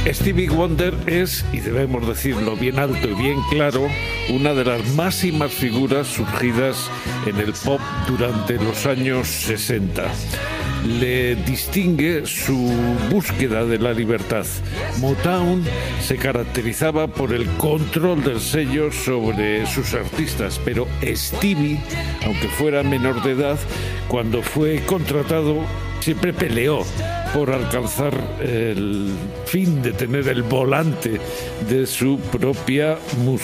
Stevie Wonder es, y debemos decirlo bien alto y bien claro, una de las máximas figuras surgidas en el pop durante los años 60. Le distingue su búsqueda de la libertad. Motown se caracterizaba por el control del sello sobre sus artistas, pero Stevie, aunque fuera menor de edad, cuando fue contratado siempre peleó por alcanzar el fin de tener el volante de su propia música.